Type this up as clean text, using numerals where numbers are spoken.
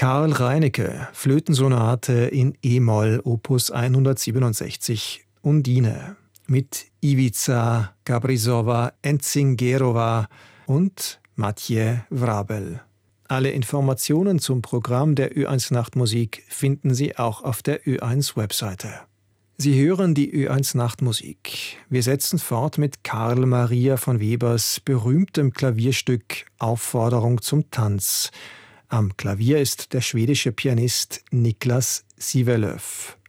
Karl Reinecke, Flötensonate in e-Moll, Opus 167, Undine, mit Ivica Gabrisova, Entzingerova und Mathieu Vrabel. Alle Informationen zum Programm der Ö1 Nachtmusik finden Sie auch auf der Ö1-Webseite. Sie hören die Ö1 Nachtmusik. Wir setzen fort mit Karl Maria von Webers berühmtem Klavierstück Aufforderung zum Tanz. Am Klavier ist der schwedische Pianist Niklas Sivelöv.